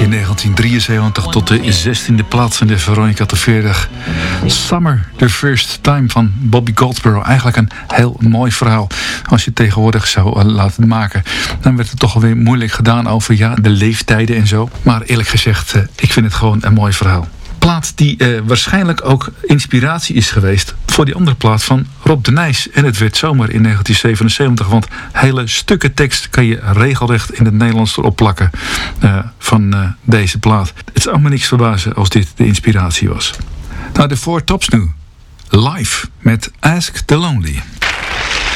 in 1973 tot de 16e plaats in de Veronica Top 40. Summer, the First Time van Bobby Goldsboro. Eigenlijk een heel mooi verhaal. Als je het tegenwoordig zou laten maken, dan werd het toch alweer moeilijk gedaan over de leeftijden en zo. Maar eerlijk gezegd, ik vind het gewoon een mooi verhaal. Plaat die waarschijnlijk ook inspiratie is geweest voor die andere plaat van Rob de Nijs. En het werd zomer in 1977, want hele stukken tekst kan je regelrecht in het Nederlands erop plakken van deze plaat. Het zou me niks verbazen als dit de inspiratie was. Nou, de Four Tops nu. Live met Ask the Lonely.